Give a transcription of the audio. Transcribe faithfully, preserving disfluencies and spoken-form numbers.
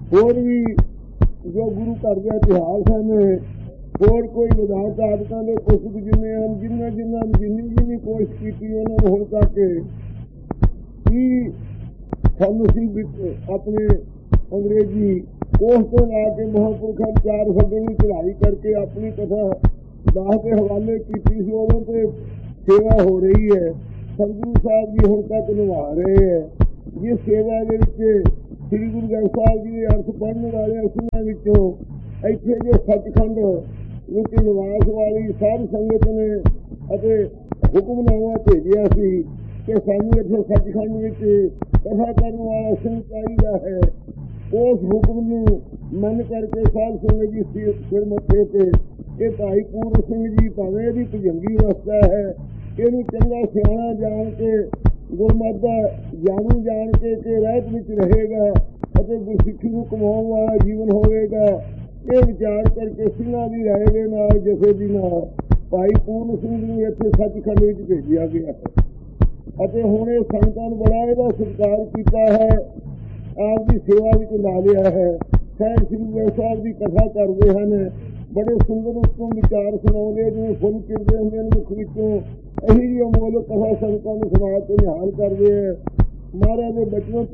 ਹੋਰ ਵੀ ਜੋ ਗੁਰੂ ਘਰ ਦੇ ਇਤਿਹਾਸ ਹਨ, ਹੋਰ ਕੋਈ ਵਿਧਾਨ ਆਦਤਾਂ ਦੇ ਪੁਸਤਕ ਜਿੰਨੇ ਹਨ, ਜਿਨ੍ਹਾਂ ਜਿਨ੍ਹਾਂ ਜਿੰਨੀ ਜਿੰਨੀ ਕੋਸ਼ਿਸ਼ ਕੀਤੀ ਉਹਨਾਂ ਨੂੰ ਹੁਣ ਤੱਕ ਕੀ ਸਾਨੂੰ ਸੀ ਆਪਣੇ ਅੰਗਰੇਜ਼ੀ ਕੋਸ਼ ਤੋਂ ਲਾ ਕੇ ਮਹਾਂਪੁਰਖਾਂ ਚਾਰ ਫੱਗਣ ਦੀ ਚੜ੍ਹਾਈ ਕਰਕੇ ਆਪਣੀ ਕਥਾ ਦਾਸ ਦੇ ਹਵਾਲੇ ਕੀਤੀ ਸੀ। ਉਦੋਂ ਤੇ ਸੇਵਾ ਹੋ ਰਹੀ ਹੈ। ਸਤਿਗੁਰੂ ਸਾਹਿਬ ਜੀ ਹੁਣ ਤੱਕ ਨਿਭਾ ਰਹੇ ਹੈ। ਜਿਸ ਸੇਵਾ ਦੇ ਵਿੱਚ ਸ੍ਰੀ ਗੁਰੂ ਗ੍ਰੰਥ ਸਾਹਿਬ ਜੀ ਦੇ ਅਰਥ ਪੜ੍ਹਨ ਵਾਲੇ ਅਸੂਲਾਂ ਵਿੱਚੋਂ ਇੱਥੇ ਜੋ ਸੱਚਖੰਡ ਵਿੱਚ ਨਿਵਾਸ ਵਾਲੀ ਸਾਧ ਸੰਗਤ ਨੇ ਅਤੇ ਹੁਕਮਨਾਮਾ ਭੇਜਿਆ ਸੀ ਕਿ ਸਾਨੂੰ ਇੱਥੇ ਸੱਚਖੰਡ ਵਿੱਚ ਕਥਾ ਕਰਨ ਵਾਲਾ ਸਿੰਘ ਚਾਹੀਦਾ ਹੈ, ਉਸ ਹੁਕਮ ਨੂੰ ਮੰਨ ਕਰਕੇ ਸਾਧ ਸੰਗਤ ਜੀ ਸਿਰ ਮੱਥੇ ਤੇ ਇਹ ਭਾਈ ਪੂਰਨ ਸਿੰਘ ਜੀ ਭਾਵੇਂ ਇਹਦੀ ਭੁਜੰਗੀ ਅਵਸਥਾ ਹੈ, ਇਹਨੂੰ ਚੰਗਾ ਸਿਆਣਾ ਜਾਣ ਕੇ ਗੁਰਮਤਿ ਦਾ ਜਾਣੂ ਜਾਣ ਕੇ ਕਿ ਰਹਿਤ ਵਿੱਚ ਰਹੇਗਾ ਅਤੇ ਗੁਰਸਿੱਖੀ ਨੂੰ ਕਮਾਉਣ ਵਾਲਾ ਜੀਵਨ ਹੋਵੇਗਾ, ਇਹ ਵਿਚਾਰ ਕਰਕੇ ਸਿੰਘਾਂ ਦੀ ਰਾਏ ਦੇ ਨਾਲ ਜਥੇ ਦੀ ਨਾਲ ਭਾਈ ਪੂਰਨ ਸਿੰਘ ਨੂੰ ਇੱਥੇ ਸੱਚਖੰਡ ਵਿੱਚ ਭੇਜਿਆ ਗਿਆ ਹੈ ਅਤੇ ਹੁਣ ਇਹ ਸੰਗਤਾਂ ਨੂੰ ਬੜਾ ਇਹਦਾ ਸਤਿਕਾਰ ਕੀਤਾ ਹੈ, ਆਪ ਦੀ ਸੇਵਾ ਵਿੱਚ ਲਾ ਲਿਆ ਹੈ। ਸਾਹਿਬ ਸ੍ਰੀ ਗੁਰੂ ਸਾਹਿਬ ਦੀ ਕਥਾ ਕਰਦੇ ਹਨ, ਬੜੇ ਸੁੰਦਰ ਉੱਤੋਂ ਵਿਚਾਰ ਸੁਣਾਉਂਦੇ, ਜਿਵੇਂ ਫੁੱਲ ਚਿਰਦੇ ਹੁੰਦੇ ਨੇ ਮੁੱਖ ਵਿੱਚੋਂ ਇਹੀ ਜਿਹੀ ਅਮੋਲਕ ਕਥਾ ਸੰਗਤਾਂ ਨੂੰ ਸੁਣਾ ਕੇ ਨਿਹਾਲ ਕਰਦੇ ਹੈ। ਮਹਾਰਾਜ ਦੇ ਬਚਨੋਂ